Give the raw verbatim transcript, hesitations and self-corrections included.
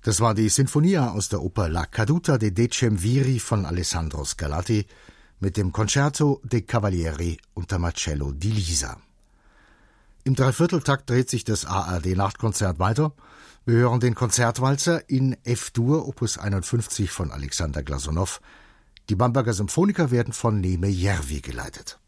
Das war die Sinfonia aus der Oper La Caduta de Decemviri von Alessandro Scarlatti mit dem Concerto de Cavalieri unter Marcello Di Lisa. Im Dreivierteltakt dreht sich das A R D-Nachtkonzert weiter. Wir hören den Konzertwalzer in F-Dur, Opus einundfünfzig von Alexander Glasunow. Die Bamberger Symphoniker werden von Neme Järvi geleitet.